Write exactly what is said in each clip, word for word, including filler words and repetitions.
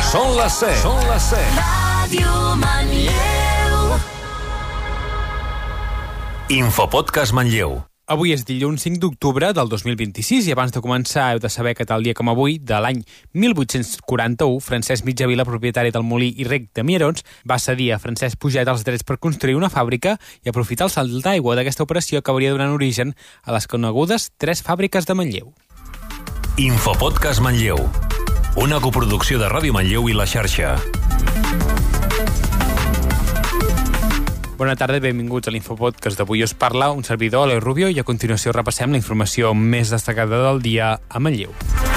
Són les set. Són les set. Ràdio Manlleu. Infopodcast Manlleu. Avui és dilluns cinc d'octubre del dos mil vint-i-sis i abans de començar heu de saber que tal dia com avui, de l'any mil vuit-cents quaranta-u, Francesc Mitjavila, propietari del molí i rec de Mierons, va cedir a Francesc Puget els drets per construir una fàbrica i aprofitar el salt d'aigua d'aquesta operació que hauria donant origen a les conegudes tres fàbriques de Manlleu. Infopodcast Manlleu, una coproducció de Ràdio Manlleu i La Xarxa. Bona tarda i benvinguts a l'Infopodcast d'avui. Us parla un servidor, Eloi Rubio, i a continuació repassem la informació més destacada del dia a Manlleu.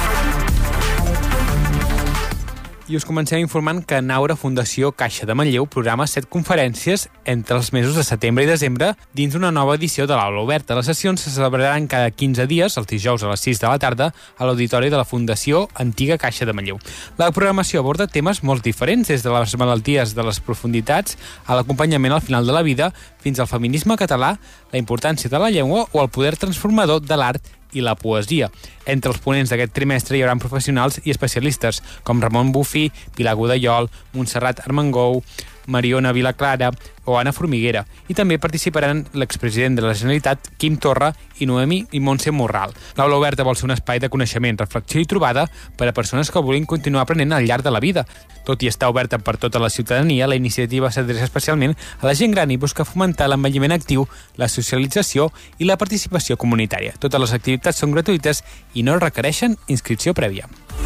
I us comencem informant que Naura Fundació Caixa de Manlleu programa set conferències entre els mesos de setembre i desembre dins una nova edició de l'Aula Oberta. Les sessions se celebraran cada quinze dies, els dijous a les sis de la tarda, a l'auditori de la Fundació Antiga Caixa de Manlleu. La programació aborda temes molt diferents, des de les malalties de les profunditats a l'acompanyament al final de la vida, fins al feminisme català, la importància de la llengua o el poder transformador de l'art i la poesia. Entre els ponents d'aquest trimestre hi haurà professionals i especialistes com Ramon Bufí, Pilar Godallol, Montserrat Armengou, Mariona Vilaclara o Anna Formiguera. I també participaran l'expresident de la Generalitat, Quim Torra, i Noemi i Montse Morral. L'Aula Oberta vol ser un espai de coneixement, reflexió i trobada per a persones que vulguin continuar aprenent al llarg de la vida. Tot i estar oberta per tota la ciutadania, la iniciativa s'adreça especialment a la gent gran i busca fomentar l'envelliment actiu, la socialització i la participació comunitària. Totes les activitats són gratuïtes i no requereixen inscripció prèvia.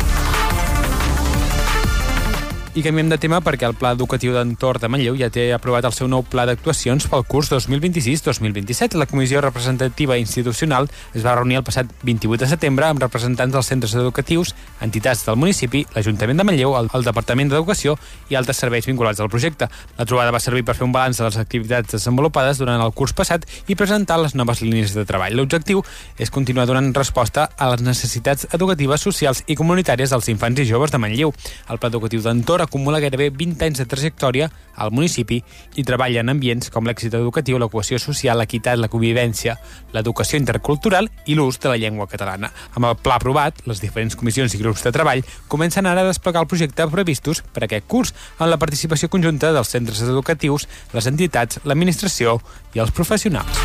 I canviem de tema perquè el Pla Educatiu d'Entorn de Manlleu ja té aprovat el seu nou pla d'actuacions pel curs dos mil vint-i-sis dos mil vint-i-set. La Comissió Representativa Institucional es va reunir el passat vint-i-vuit de setembre amb representants dels centres educatius, entitats del municipi, l'Ajuntament de Manlleu, el, el Departament d'Educació i altres serveis vinculats al projecte. La trobada va servir per fer un balanç de les activitats desenvolupades durant el curs passat i presentar les noves línies de treball. L'objectiu és continuar donant resposta a les necessitats educatives, socials i comunitàries dels infants i joves de Manlleu. El Pla Educatiu d'Entorn acumula gairebé vint anys de trajectòria al municipi i treballa en ambients com l'èxit educatiu, la cohesió social, l'equitat, la convivència, l'educació intercultural i l'ús de la llengua catalana. Amb el pla aprovat, les diferents comissions i grups de treball comencen ara a desplegar el projecte previstos per aquest curs, amb la participació conjunta dels centres educatius, les entitats, l'administració i els professionals.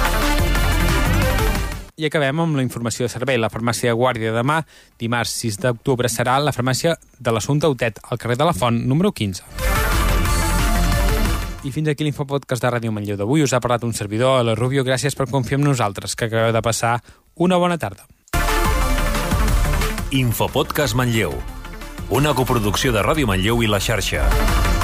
I acabem amb la informació de servei. La farmàcia Guàrdia demà, dimarts sis d'octubre, serà la farmàcia de l'Assumpta Otet, al carrer de la Font, número quinze. I fins aquí l'Infopodcast de Ràdio Manlleu d'avui. Us ha parlat un servidor, Eloi Rubio. Gràcies per confiar en nosaltres, que acabeu de passar una bona tarda. Infopodcast Manlleu, una coproducció de Ràdio Manlleu i La Xarxa.